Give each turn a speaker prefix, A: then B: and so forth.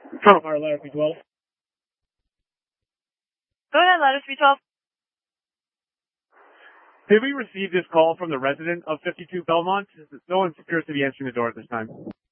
A: Colonel Fire, Ladder 312.
B: Go ahead, Ladder 312.
A: Did we receive this call from the resident of 52 Belmont? No one appears to be answering the door at this time.